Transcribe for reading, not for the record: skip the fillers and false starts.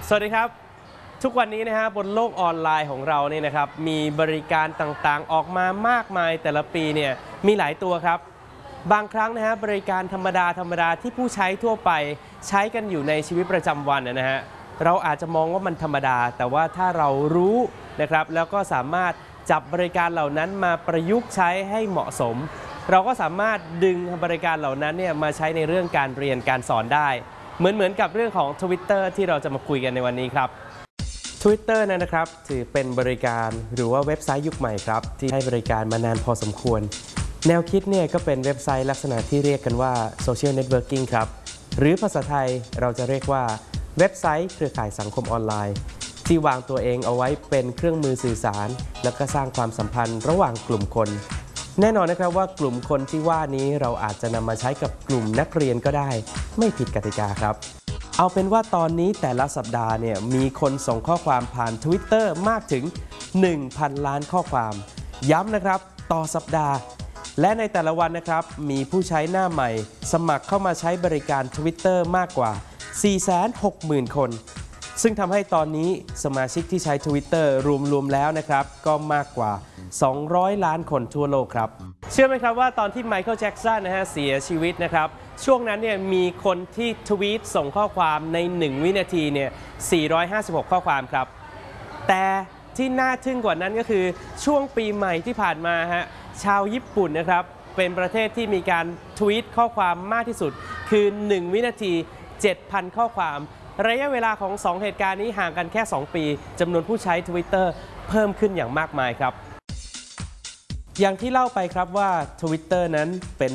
สวัสดีครับทุกวันนี้นะฮะบนโลกออนไลน์ของเราเนี่ยนะครับมีบริการต่างๆออกมามากมายแต่ละปีเนี่ยมีหลายตัวครับบางครั้งนะฮะบริการธรรมดาที่ผู้ใช้ทั่วไปใช้กันอยู่ในชีวิตประจำวันนะฮะเราอาจจะมองว่ามันธรรมดาแต่ว่าถ้าเรารู้นะครับแล้วก็สามารถจับบริการเหล่านั้นมาประยุกต์ใช้ให้เหมาะสมเราก็สามารถดึงบริการเหล่านั้นเนี่ยมาใช้ในเรื่องการเรียนการสอนได้เหมือนกับเรื่องของ Twitter ที่เราจะมาคุยกันในวันนี้ครับ Twitter นะครับถือเป็นบริการหรือว่าเว็บไซต์ยุคใหม่ครับที่ให้บริการมานานพอสมควรแนวคิดเนี่ยก็เป็นเว็บไซต์ลักษณะที่เรียกกันว่า Social Networking ครับหรือภาษาไทยเราจะเรียกว่าเว็บไซต์เครือข่ายสังคมออนไลน์ที่วางตัวเองเอาไว้เป็นเครื่องมือสื่อสารและก็สร้างความสัมพันธ์ระหว่างกลุ่มคนแน่นอนนะครับว่ากลุ่มคนที่ว่านี้เราอาจจะนำมาใช้กับกลุ่มนักเรียนก็ได้ไม่ผิดกติกาครับเอาเป็นว่าตอนนี้แต่ละสัปดาห์เนี่ยมีคนส่งข้อความผ่าน Twitter มากถึง 1,000 ล้านข้อความย้ำนะครับต่อสัปดาห์และในแต่ละวันนะครับมีผู้ใช้หน้าใหม่สมัครเข้ามาใช้บริการ Twitter มากกว่า 460,000 คนซึ่งทำให้ตอนนี้สมาชิกที่ใช้ Twitter รวมแล้วนะครับก็มากกว่า200 ล้านคนทั่วโลกครับเชื่อไหมครับว่าตอนที่ไมเคิลแจ็กสันเสียชีวิตนะครับช่วงนั้นเนี่ยมีคนที่ทวีตส่งข้อความใน1วินาทีเนี่ย456ข้อความครับแต่ที่น่าทึ่งกว่านั้นก็คือช่วงปีใหม่ที่ผ่านมาชาวญี่ปุ่นนะครับเป็นประเทศที่มีการทวีตข้อความมากที่สุดคือ1วินาที 7,000 ข้อความระยะเวลาของ2เหตุการณ์นี้ห่างกันแค่2ปีจำนวนผู้ใช้ Twitter เพิ่มขึ้นอย่างมากมายครับอย่างที่เล่าไปครับว่า Twitter นั้นเป็น